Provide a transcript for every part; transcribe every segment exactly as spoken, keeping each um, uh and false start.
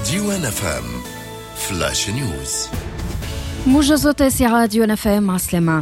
ديوان اف ام فلاش نيوز. موجز تاسعة ديوان اف ام. عسلامة.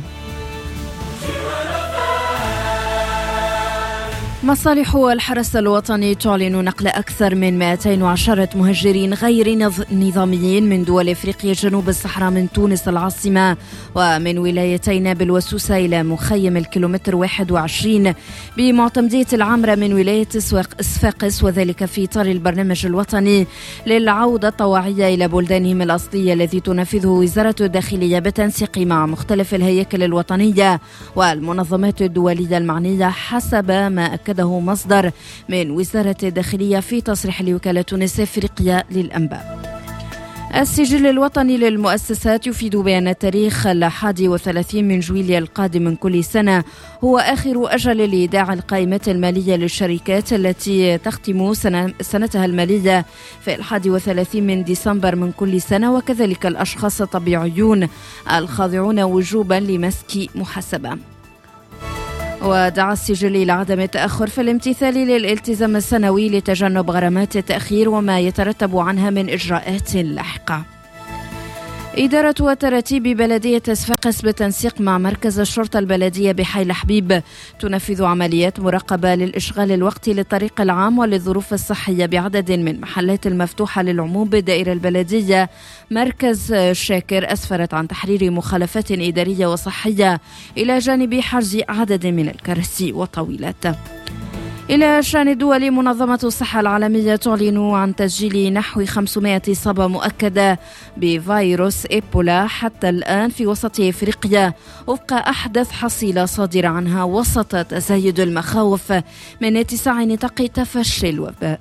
مصالح الحرس الوطني تعلن نقل أكثر من مئتين وعشرة مهاجرين غير نظاميين من دول إفريقيا جنوب الصحراء من تونس العاصمة ومن ولايتي نابل وسوسة إلى مخيم الكيلومتر واحد وعشرين بمعتمدية العمرة من ولاية صفاقس، وذلك في إطار البرنامج الوطني للعودة الطوعية إلى بلدانهم الأصلية الذي تنفذه وزارة الداخلية بالتنسيق مع مختلف الهياكل الوطنية والمنظمات الدولية المعنية، حسب ما أكد ده مصدر من وزارة الداخلية في تصريح لوكالة تونس إفريقيا للأنباء. السجل الوطني للمؤسسات يفيد بأن التاريخ الحادي والثلاثين من جويليا القادم من كل سنة هو آخر أجل لإيداع القائمات المالية للشركات التي تختم سنة سنتها المالية في الحادي والثلاثين من ديسمبر من كل سنة، وكذلك الأشخاص الطبيعيون الخاضعون وجوبا لمسك محاسبة. ودعا السجل إلى عدم التأخر في الامتثال للالتزام السنوي لتجنب غرامات التأخير وما يترتب عنها من إجراءات لاحقة. إدارة وتراتيب بلدية صفاقس بالتنسيق مع مركز الشرطة البلدية بحي الحبيب تنفذ عمليات مراقبة للإشغال الوقتي للطريق العام وللظروف الصحية بعدد من محلات المفتوحة للعموم بالدائرة البلدية مركز شاكر، أسفرت عن تحرير مخالفات إدارية وصحية إلى جانب حجز عدد من الكراسي والطاولات. إلى شأن الدول، منظمة الصحة العالمية تعلن عن تسجيل نحو خمسمائة إصابة مؤكدة بفيروس إيبولا حتى الآن في وسط إفريقيا، وفق أحدث حصيلة صادرة عنها وسط تزايد المخاوف من اتساع نطاق تفشي الوباء.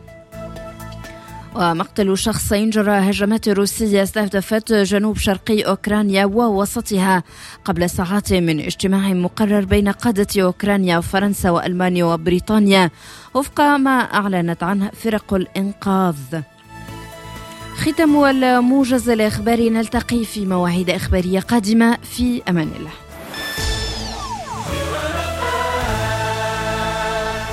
ومقتل شخصين جراء هجمات روسية استهدفت جنوب شرقي أوكرانيا ووسطها قبل ساعات من اجتماع مقرر بين قادة أوكرانيا وفرنسا وألمانيا وبريطانيا، وفق ما أعلنت عنه فرق الإنقاذ. ختم الموجز الإخباري، نلتقي في مواعيد إخبارية قادمة. في أمان الله.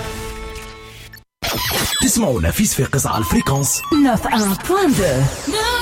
تسمعونا في صفاقس على الفريكونس تسعة فاصلة اثنين.